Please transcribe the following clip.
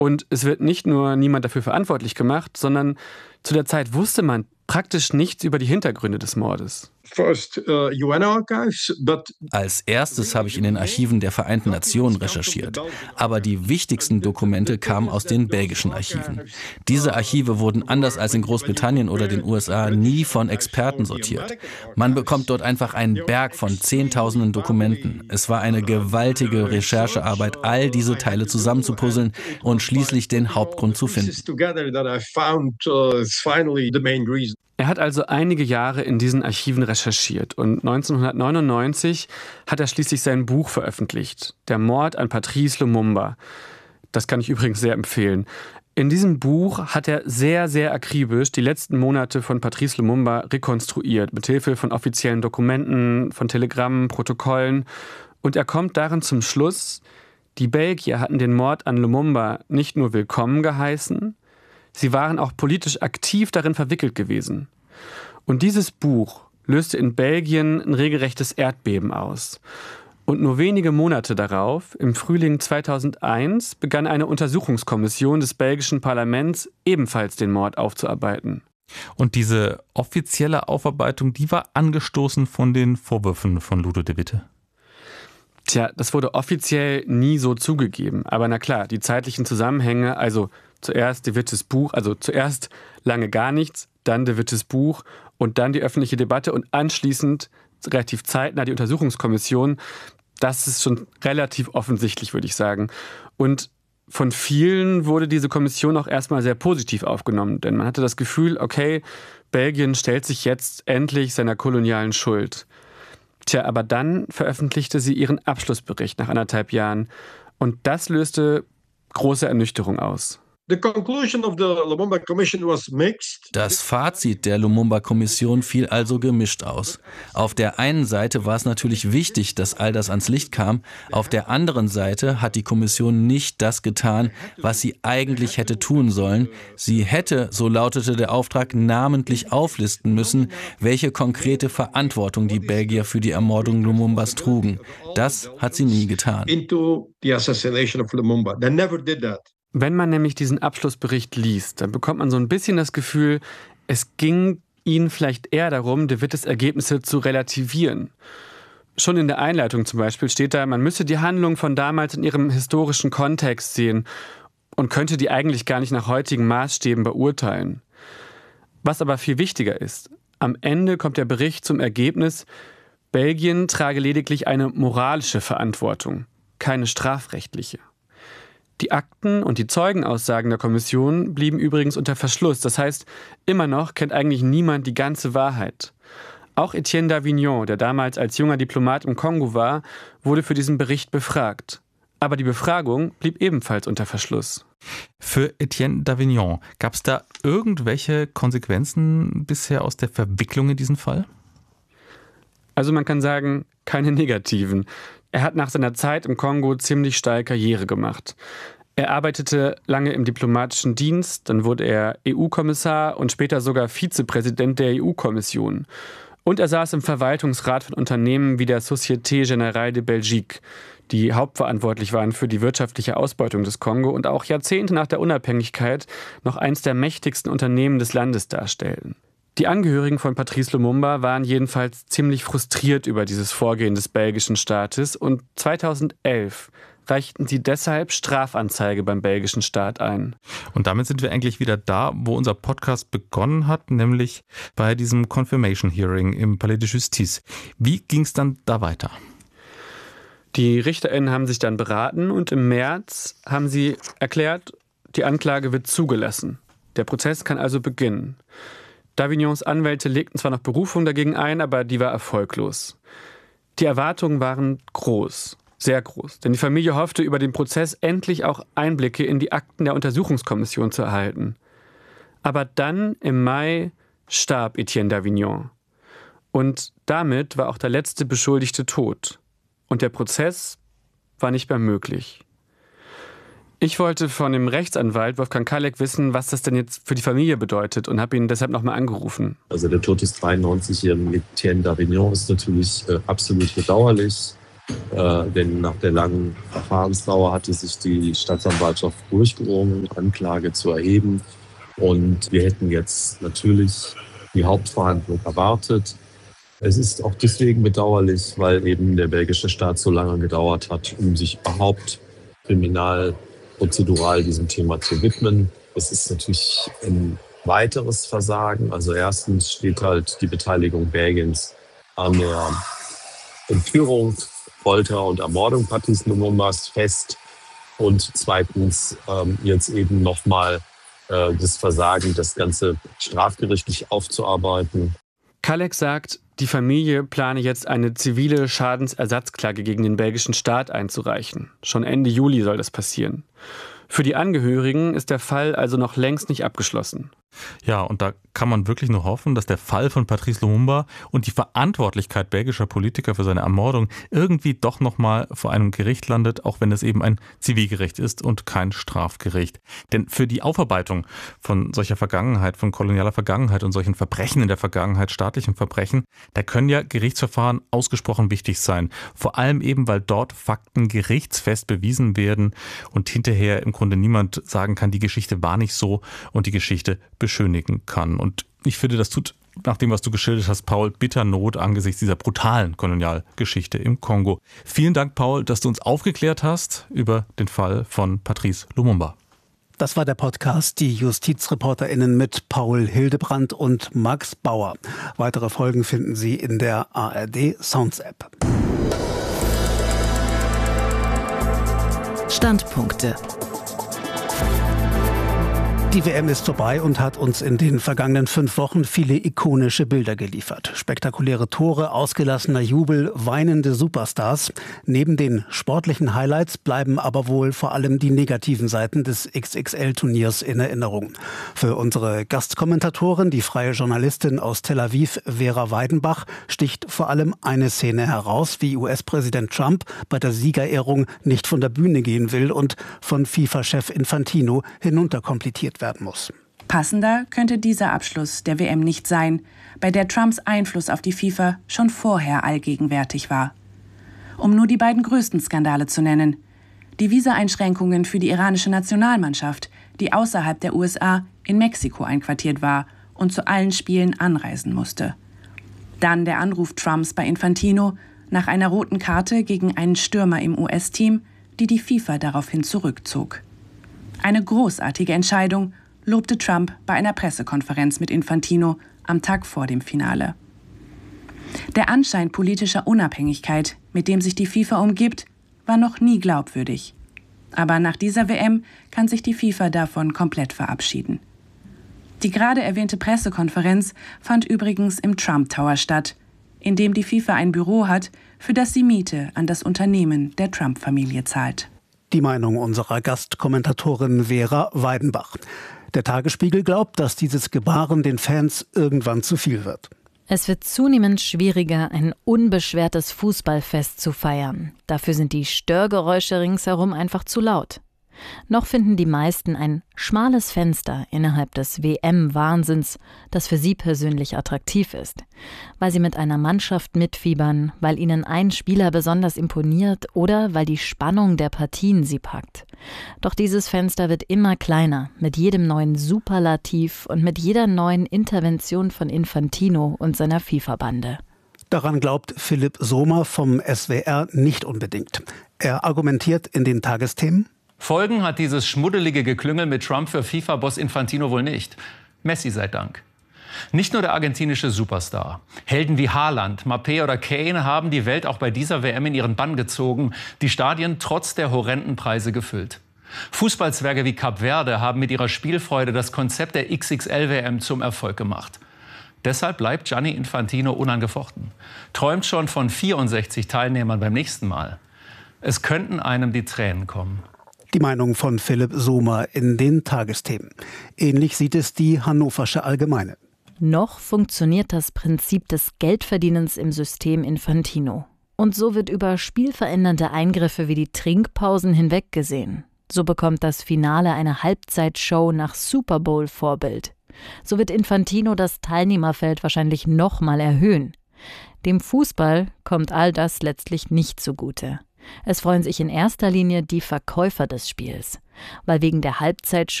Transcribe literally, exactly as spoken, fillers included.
Und es wird nicht nur niemand dafür verantwortlich gemacht, sondern zu der Zeit wusste man praktisch nichts über die Hintergründe des Mordes. Als erstes habe ich in den Archiven der Vereinten Nationen recherchiert. Aber die wichtigsten Dokumente kamen aus den belgischen Archiven. Diese Archive wurden anders als in Großbritannien oder den U S A nie von Experten sortiert. Man bekommt dort einfach einen Berg von Zehntausenden Dokumenten. Es war eine gewaltige Recherchearbeit, all diese Teile zusammenzupuzzeln und schließlich den Hauptgrund zu finden. Er hat also einige Jahre in diesen Archiven recherchiert und neunzehnhundertneunundneunzig hat er schließlich sein Buch veröffentlicht, Der Mord an Patrice Lumumba. Das kann ich übrigens sehr empfehlen. In diesem Buch hat er sehr, sehr akribisch die letzten Monate von Patrice Lumumba rekonstruiert, mithilfe von offiziellen Dokumenten, von Telegrammen, Protokollen. Und er kommt darin zum Schluss, die Belgier hatten den Mord an Lumumba nicht nur willkommen geheißen, sie waren auch politisch aktiv darin verwickelt gewesen. Und dieses Buch löste in Belgien ein regelrechtes Erdbeben aus. Und nur wenige Monate darauf, im Frühling zweitausendeins, begann eine Untersuchungskommission des belgischen Parlaments ebenfalls den Mord aufzuarbeiten. Und diese offizielle Aufarbeitung, die war angestoßen von den Vorwürfen von Ludo de Witte. Tja, das wurde offiziell nie so zugegeben. Aber na klar, die zeitlichen Zusammenhänge, also zuerst de Wittes Buch, also zuerst lange gar nichts, dann de Wittes Buch und dann die öffentliche Debatte und anschließend relativ zeitnah die Untersuchungskommission. Das ist schon relativ offensichtlich, würde ich sagen. Und von vielen wurde diese Kommission auch erstmal sehr positiv aufgenommen, denn man hatte das Gefühl, okay, Belgien stellt sich jetzt endlich seiner kolonialen Schuld. Tja, aber dann veröffentlichte sie ihren Abschlussbericht nach anderthalb Jahren und das löste große Ernüchterung aus. Das Fazit der Lumumba-Kommission fiel also gemischt aus. Auf der einen Seite war es natürlich wichtig, dass all das ans Licht kam. Auf der anderen Seite hat die Kommission nicht das getan, was sie eigentlich hätte tun sollen. Sie hätte, so lautete der Auftrag, namentlich auflisten müssen, welche konkrete Verantwortung die Belgier für die Ermordung Lumumbas trugen. Das hat sie nie getan. Wenn man nämlich diesen Abschlussbericht liest, dann bekommt man so ein bisschen das Gefühl, es ging ihnen vielleicht eher darum, de Wittes Ergebnisse zu relativieren. Schon in der Einleitung zum Beispiel steht da, man müsse die Handlung von damals in ihrem historischen Kontext sehen und könnte die eigentlich gar nicht nach heutigen Maßstäben beurteilen. Was aber viel wichtiger ist, am Ende kommt der Bericht zum Ergebnis, Belgien trage lediglich eine moralische Verantwortung, keine strafrechtliche. Die Akten und die Zeugenaussagen der Kommission blieben übrigens unter Verschluss. Das heißt, immer noch kennt eigentlich niemand die ganze Wahrheit. Auch Etienne Davignon, der damals als junger Diplomat im Kongo war, wurde für diesen Bericht befragt. Aber die Befragung blieb ebenfalls unter Verschluss. Für Etienne Davignon, gab es da irgendwelche Konsequenzen bisher aus der Verwicklung in diesen Fall? Also man kann sagen, keine negativen. Er hat nach seiner Zeit im Kongo ziemlich steil Karriere gemacht. Er arbeitete lange im diplomatischen Dienst, dann wurde er E U-Kommissar und später sogar Vizepräsident der E U-Kommission. Und er saß im Verwaltungsrat von Unternehmen wie der Société Générale de Belgique, die hauptverantwortlich waren für die wirtschaftliche Ausbeutung des Kongo und auch Jahrzehnte nach der Unabhängigkeit noch eins der mächtigsten Unternehmen des Landes darstellten. Die Angehörigen von Patrice Lumumba waren jedenfalls ziemlich frustriert über dieses Vorgehen des belgischen Staates und zweitausendelf reichten sie deshalb Strafanzeige beim belgischen Staat ein. Und damit sind wir eigentlich wieder da, wo unser Podcast begonnen hat, nämlich bei diesem Confirmation Hearing im Palais de Justice. Wie ging es dann da weiter? Die RichterInnen haben sich dann beraten und im März haben sie erklärt, die Anklage wird zugelassen. Der Prozess kann also beginnen. Davignons Anwälte legten zwar noch Berufung dagegen ein, aber die war erfolglos. Die Erwartungen waren groß, sehr groß, denn die Familie hoffte, über den Prozess endlich auch Einblicke in die Akten der Untersuchungskommission zu erhalten. Aber dann im Mai starb Etienne Davignon. Und damit war auch der letzte Beschuldigte tot. Und der Prozess war nicht mehr möglich. Ich wollte von dem Rechtsanwalt Wolfgang Kallek wissen, was das denn jetzt für die Familie bedeutet und habe ihn deshalb nochmal angerufen. Also der Tod des dreiundneunzigjährigen Etienne Davignon ist natürlich äh, absolut bedauerlich. Äh, denn nach der langen Verfahrensdauer hatte sich die Staatsanwaltschaft durchgerungen, Anklage zu erheben. Und wir hätten jetzt natürlich die Hauptverhandlung erwartet. Es ist auch deswegen bedauerlich, weil eben der belgische Staat so lange gedauert hat, um sich überhaupt kriminalprozedural diesem Thema zu widmen. Es ist natürlich ein weiteres Versagen. Also erstens steht halt die Beteiligung Belgiens an der Entführung, Folter und Ermordung Patrice Lumumbas fest. Und zweitens ähm, jetzt eben nochmal äh, das Versagen, das Ganze strafgerichtlich aufzuarbeiten. Kallek sagt, die Familie plane jetzt eine zivile Schadensersatzklage gegen den belgischen Staat einzureichen. Schon Ende Juli soll das passieren. Für die Angehörigen ist der Fall also noch längst nicht abgeschlossen. Ja, und da kann man wirklich nur hoffen, dass der Fall von Patrice Lumumba und die Verantwortlichkeit belgischer Politiker für seine Ermordung irgendwie doch nochmal vor einem Gericht landet, auch wenn es eben ein Zivilgericht ist und kein Strafgericht. Denn für die Aufarbeitung von solcher Vergangenheit, von kolonialer Vergangenheit und solchen Verbrechen in der Vergangenheit, staatlichen Verbrechen, da können ja Gerichtsverfahren ausgesprochen wichtig sein. Vor allem eben, weil dort Fakten gerichtsfest bewiesen werden und hinterher im Grunde niemand sagen kann, die Geschichte war nicht so und die Geschichte beschönigen kann. Und ich finde, das tut, nach dem, was du geschildert hast, Paul, bitter Not angesichts dieser brutalen Kolonialgeschichte im Kongo. Vielen Dank, Paul, dass du uns aufgeklärt hast über den Fall von Patrice Lumumba. Das war der Podcast Die JustizreporterInnen mit Paul Hildebrandt und Max Bauer. Weitere Folgen finden Sie in der A R D Sounds App. Standpunkte. Die W M ist vorbei und hat uns in den vergangenen fünf Wochen viele ikonische Bilder geliefert. Spektakuläre Tore, ausgelassener Jubel, weinende Superstars. Neben den sportlichen Highlights bleiben aber wohl vor allem die negativen Seiten des X X L-Turniers in Erinnerung. Für unsere Gastkommentatorin, die freie Journalistin aus Tel Aviv, Vera Weidenbach, sticht vor allem eine Szene heraus, wie U S-Präsident Trump bei der Siegerehrung nicht von der Bühne gehen will und von FIFA-Chef Infantino hinunterkomplettiert werden muss. Passender könnte dieser Abschluss der W M nicht sein, bei der Trumps Einfluss auf die FIFA schon vorher allgegenwärtig war. Um nur die beiden größten Skandale zu nennen: die Visa-Einschränkungen für die iranische Nationalmannschaft, die außerhalb der U S A in Mexiko einquartiert war und zu allen Spielen anreisen musste. Dann der Anruf Trumps bei Infantino nach einer roten Karte gegen einen Stürmer im U S-Team, die die FIFA daraufhin zurückzog. Eine großartige Entscheidung, lobte Trump bei einer Pressekonferenz mit Infantino am Tag vor dem Finale. Der Anschein politischer Unabhängigkeit, mit dem sich die FIFA umgibt, war noch nie glaubwürdig. Aber nach dieser W M kann sich die FIFA davon komplett verabschieden. Die gerade erwähnte Pressekonferenz fand übrigens im Trump Tower statt, in dem die FIFA ein Büro hat, für das sie Miete an das Unternehmen der Trump-Familie zahlt. Die Meinung unserer Gastkommentatorin Vera Weidenbach. Der Tagesspiegel glaubt, dass dieses Gebaren den Fans irgendwann zu viel wird. Es wird zunehmend schwieriger, ein unbeschwertes Fußballfest zu feiern. Dafür sind die Störgeräusche ringsherum einfach zu laut. Noch finden die meisten ein schmales Fenster innerhalb des W M-Wahnsinns, das für sie persönlich attraktiv ist. Weil sie mit einer Mannschaft mitfiebern, weil ihnen ein Spieler besonders imponiert oder weil die Spannung der Partien sie packt. Doch dieses Fenster wird immer kleiner, mit jedem neuen Superlativ und mit jeder neuen Intervention von Infantino und seiner FIFA-Bande. Daran glaubt Philipp Sohmer vom S W R nicht unbedingt. Er argumentiert in den Tagesthemen: Folgen hat dieses schmuddelige Geklüngel mit Trump für FIFA-Boss Infantino wohl nicht. Messi sei Dank. Nicht nur der argentinische Superstar. Helden wie Haaland, Mbappé oder Kane haben die Welt auch bei dieser W M in ihren Bann gezogen, die Stadien trotz der horrenden Preise gefüllt. Fußballzwerge wie Kap Verde haben mit ihrer Spielfreude das Konzept der X X L W M zum Erfolg gemacht. Deshalb bleibt Gianni Infantino unangefochten. Träumt schon von vierundsechzig Teilnehmern beim nächsten Mal. Es könnten einem die Tränen kommen. Die Meinung von Philipp Sohmer in den Tagesthemen. Ähnlich sieht es die Hannoversche Allgemeine. Noch funktioniert das Prinzip des Geldverdienens im System Infantino. Und so wird über spielverändernde Eingriffe wie die Trinkpausen hinweggesehen. So bekommt das Finale eine Halbzeitshow nach Super Bowl-Vorbild. So wird Infantino das Teilnehmerfeld wahrscheinlich nochmal erhöhen. Dem Fußball kommt all das letztlich nicht zugute. Es freuen sich in erster Linie die Verkäufer des Spiels, weil wegen der Halbzeitshow